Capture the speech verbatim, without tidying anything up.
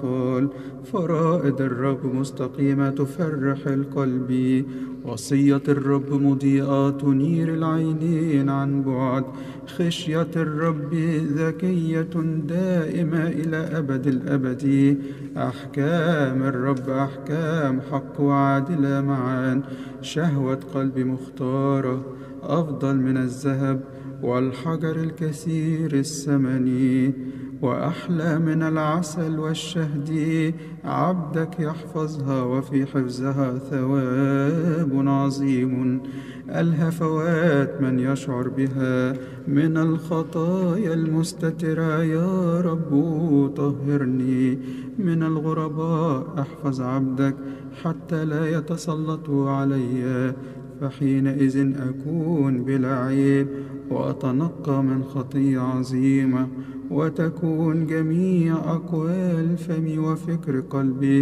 قال فرائض الرب مستقيمة تفرح القلب، وصية الرب مضيئة تنير العينين عن بعد. خشية الرب ذكية دائمة إلى أبد الأبد. أحكام الرب أحكام حق وعادلة معا. شهوة قلب مختارة أفضل من الذهب والحجر الكثير الثمن، وأحلى من العسل والشهد. عبدك يحفظها وفي حفظها ثواب عظيم. الهفوات من يشعر بها من الخطايا المستترة. يا رب طهرني من الغرباء، احفظ عبدك حتى لا يتسلطوا علي، فحينئذ أكون بلا عيب وأتنقى من خطية عظيمة، وتكون جميع أقوال فمي وفكر قلبي